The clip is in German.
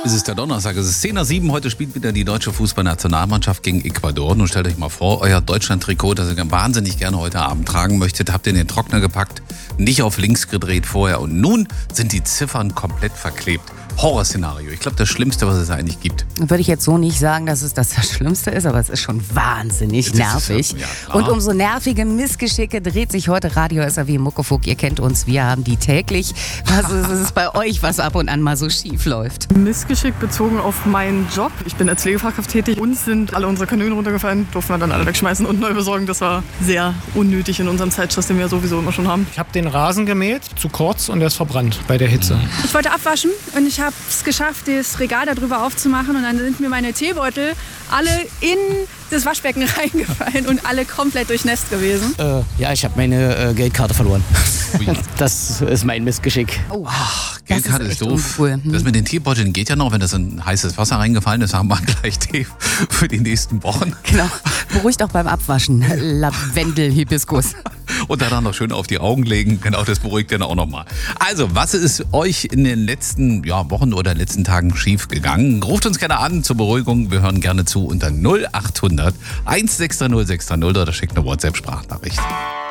Es ist der Donnerstag, es ist 10:07 Heute spielt wieder die deutsche Fußballnationalmannschaft gegen Ecuador. Nun stellt euch mal vor, euer Deutschland-Trikot, das ihr wahnsinnig gerne heute Abend tragen möchtet, habt ihr in den Trockner gepackt, nicht auf links gedreht vorher und nun sind die Ziffern komplett verklebt. Horrorszenario. Ich glaube, das Schlimmste, was es eigentlich gibt. Würde ich jetzt so nicht sagen, dass es das Schlimmste ist, aber es ist schon wahnsinnig nervig. Und um so nervige Missgeschicke dreht sich heute Radio SAW Muckefuck. Ihr kennt uns, wir haben die täglich. Was ist es bei euch, was ab und an mal so schief läuft? Missgeschick bezogen auf meinen Job. Ich bin als Pflegefachkraft tätig. Uns sind alle unsere Kanülen runtergefallen, durften wir dann alle wegschmeißen und neu besorgen. Das war sehr unnötig in unserem Zeitstress, den wir sowieso immer schon haben. Ich habe den Rasen gemäht, zu kurz und der ist verbrannt bei der Hitze. Ich wollte abwaschen und ich habe es geschafft, das Regal darüber aufzumachen und dann sind mir meine Teebeutel alle in das Waschbecken reingefallen und alle komplett durchnässt gewesen. Ich habe meine Geldkarte verloren. Das ist mein Missgeschick. Oh, Geldkarte ist doof. Uncool. Das mit den Teebeuteln geht ja noch, wenn das in heißes Wasser reingefallen ist, haben wir gleich Tee für die nächsten Wochen. Genau. Beruhigt auch beim Abwaschen. Lavendel-Hibiskus. Und dann noch schön auf die Augen legen. Genau, das beruhigt dann auch nochmal. Also, was ist euch in den letzten Wochen oder letzten Tagen schief gegangen? Ruft uns gerne an zur Beruhigung. Wir hören gerne zu unter 0800 163 060 oder schickt eine WhatsApp-Sprachnachricht.